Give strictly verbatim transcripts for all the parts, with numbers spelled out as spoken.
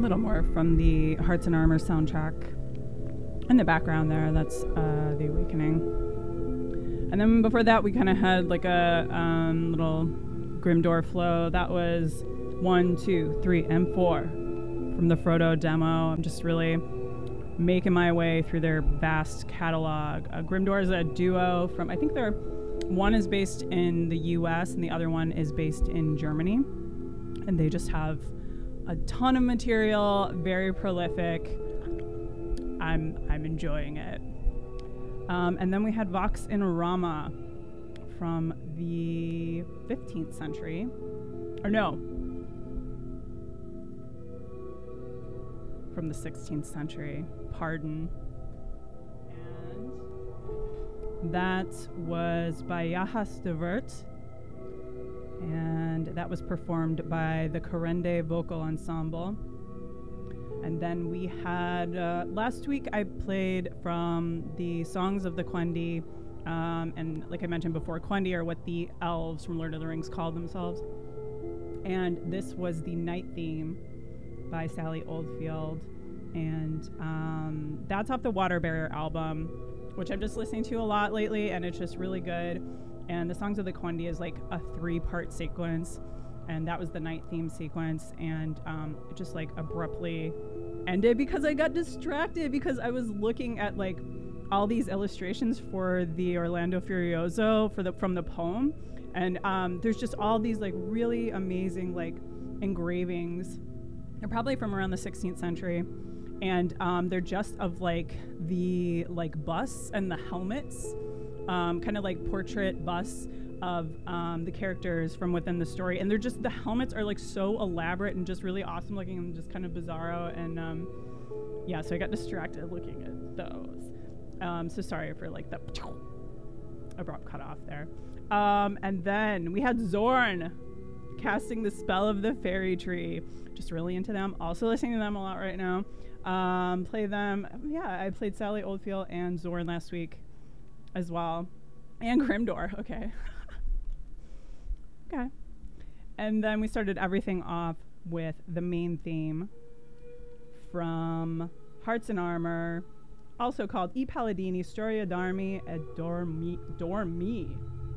little more from the Hearts and Armor soundtrack. In the background there, that's uh, The Awakening. And then before that, we kind of had like a um, little Grimdoor flow. That was one, two, three, and four from the Frodo demo. I'm just really making my way through their vast catalog. Uh, Grimdoor is a duo from, I think they're, one is based in the U S and the other one is based in Germany. And they just have a ton of material, very prolific. I'm I'm enjoying it. Um, and then we had Vox in Rama from the fifteenth century. Or no. From the sixteenth century. Pardon. And that was by Jahas de Wert. And that was performed by the Corrende Vocal Ensemble. And then we had, uh, last week I played from the Songs of the Quendi, um, and like I mentioned before, Quendi are what the elves from Lord of the Rings called themselves. And this was the Night Theme by Sally Oldfield. And um, that's off the Water Barrier album, which I'm just listening to a lot lately, and it's just really good. And the Songs of the Quendi is like a three-part sequence, and that was the Night Theme sequence, and um, it just like abruptly ended because I got distracted because I was looking at like all these illustrations for the Orlando Furioso for the from the poem, and um, there's just all these like really amazing like engravings. They're probably from around the sixteenth century. And um, they're just of like the like busts and the helmets, um, kind of like portrait busts of um, the characters from within the story. And they're just, the helmets are like so elaborate and just really awesome looking and just kind of bizarro. And um, yeah, so I got distracted looking at those. Um, so sorry for like the abrupt cut off there. Um, and then we had Zorn casting the spell of the fairy tree. Just really into them. Also listening to them a lot right now. Um, play them. Yeah, I played Sally Oldfield and Zorn last week as well. And Grimdoor. Okay. Okay. And then we started everything off with the main theme from Hearts and Armor, also called I Paladini, Storia d'Armi e Dormi, Dormi.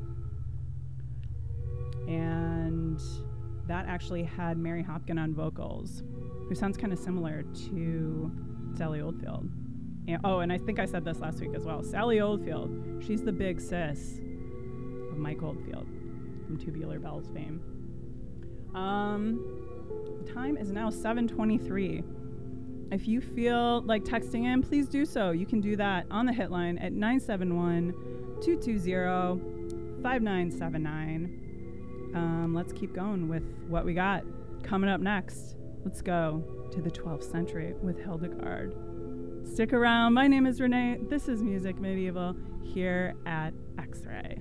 And that actually had Mary Hopkin on vocals, who sounds kind of similar to Sally Oldfield. And, oh, and I think I said this last week as well. Sally Oldfield, she's the big sis of Mike Oldfield from Tubular Bells fame. Um, the time is now seven twenty-three. If you feel like texting in, please do so. You can do that on the hit line at nine seven one, two two zero, five nine seven nine. Um, let's keep going with what we got coming up next. Let's go to the twelfth century with Hildegard. Stick around. My name is Renee. This is Music Medieval here at X-Ray.